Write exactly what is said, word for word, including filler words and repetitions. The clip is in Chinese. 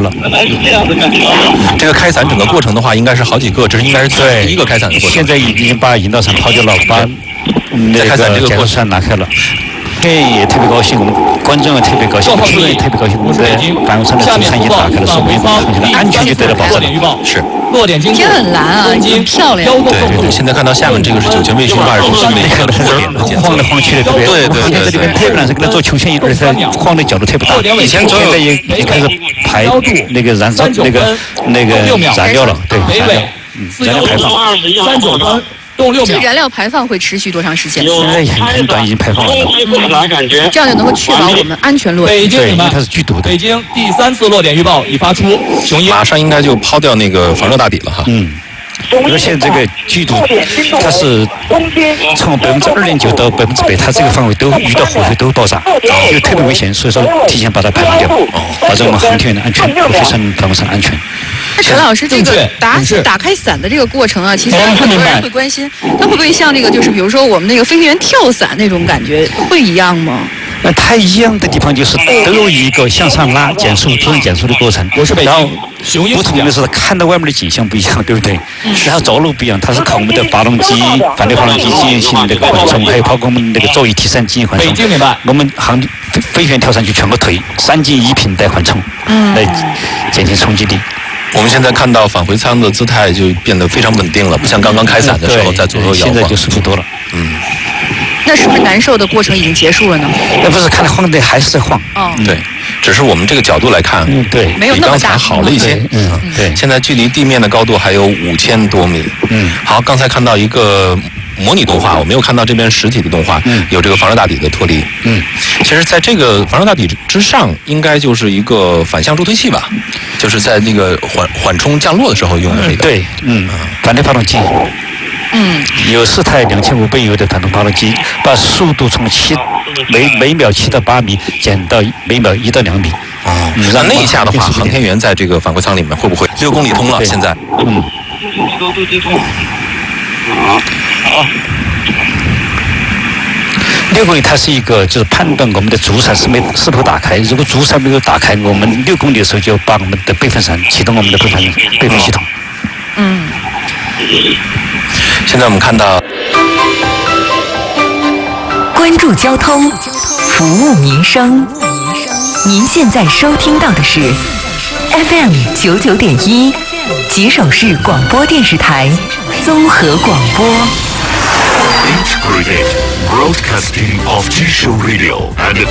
了。 这个开伞整个过程的话，应该是好几个，这是应该是最第一个开伞的过程。 现在已经把引导伞抛掉了，把那个减速伞拿开了。哎，也特别高兴，我们观众也特别高兴，听众也特别高兴。我们的反光舱的主伞已经打开了，所以我们航行的安全就得到保证。 是。 天很蓝啊，很漂亮。 对对对，现在看到下面这个是酒泉卫星吧，是新的一个晃来晃去的，特别。 对对对， 在这边特别蓝，是跟它做球线一样，而且晃的角度特别大。 以前总有也也开始排那个燃烧那个那个燃料了，对，燃料，嗯，燃料排放。 三九分。 这个燃料排放会持续多长时间？ 现在很很短，已经排放完了。 这样就能够确保我们安全落地。 对，因为它是剧毒的。 北京第三次落点预报已发出，雄鹰马上应该就抛掉那个防热大底了哈。 嗯。而且这个剧毒，它是从百分之二点九到百分之百，它这个范围都遇到火候都会爆炸，就特别危险。所以说，提前把它排放掉，保证我们航天员的安全，和飞船航上安全。 那陈老师，这个打打开伞的这个过程啊，其实很多人会关心，它会不会像这个，就是比如说我们那个飞行员跳伞那种感觉，会一样吗？ 那它一样的地方就是都有一个向上拉、减速、突然减速的过程。然后不同的是看到外面的景象不一样，对不对？然后着陆不一样，它是靠我们的发动机、反对发动机进行那个缓冲，还有包括我们那个座椅提升进行缓冲。我们航飞飞行员跳上去全部推，三进一平带缓冲，来减轻冲击力。 我们现在看到返回舱的姿态就变得非常稳定了，不像刚刚开伞的时候在左右摇晃。 现在就舒服多了。 嗯。 那是不是难受的过程已经结束了呢？ 那不是，看到晃的还是在晃。 哦。 对，只是我们这个角度来看， 嗯，对， 没有那么大， 比刚才好了一些。 嗯，对。 现在距离地面的高度还有五千多米。 嗯。 好，刚才看到一个模拟动画，我没有看到这边实体的动画。 嗯。 有这个防热大底的脱离。 嗯。 其实，在这个防热大底之上，应该就是一个反向助推器吧，就是在那个缓缓冲降落的时候用的这个。 对，嗯，反对发动机。 嗯， 有四台两千五百油的反动发动机，把速度从七每每秒七到八米减到每秒一到两米。 哦，那那一下的话，航天员在这个返回舱里面会不会六公里通了？现在， 嗯。 好。 六公里它是一个就是判断我们的主伞是没是否打开，如果主伞没有打开，我们六公里的时候就把我们的备份伞启动我们的备份备份系统。 嗯。 现在我们看到， 关注交通，服务民生。您现在收听到的是 F M 九九点一，吉首市广播电视台综合广播。 Integrated broadcasting of Jisho Radio and